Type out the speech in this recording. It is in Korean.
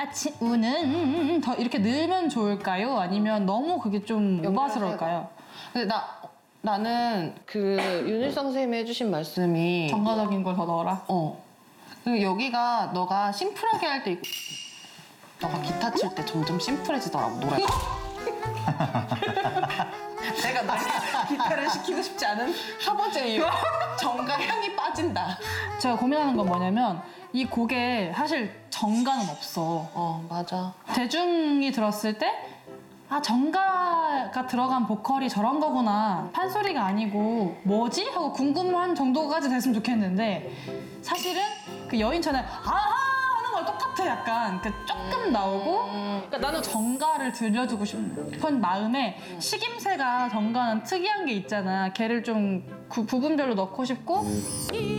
우는 더 이렇게 넣으면 좋을까요? 아니면 너무 그게 좀 오바스러울까요? 근데 나는 그 윤일성 선생님이 해주신 말씀이 정가적인 걸 더 넣어라? 그리고 여기가 너가 심플하게 할 때 너가 기타 칠 때 점점 심플해지더라고, 노래가. 내가 너에게 기타를 시키고 싶지 않은 첫 번째 이유. 정가 향이 빠진다. 제가 고민하는 건 뭐냐면 이 곡에 사실 정가는 없어. 맞아. 대중이 들었을 때 정가가 들어간 보컬이 저런 거구나. 판소리가 아니고 뭐지? 하고 궁금한 정도까지 됐으면 좋겠는데 사실은 그 여인천에 아하! 하는 걸 똑같아 약간. 조금 나오고 그러니까 나는 정가를 들려주고 싶은 마음에 식임새가 정가는 특이한 게 있잖아. 걔를 좀 부분별로 넣고 싶고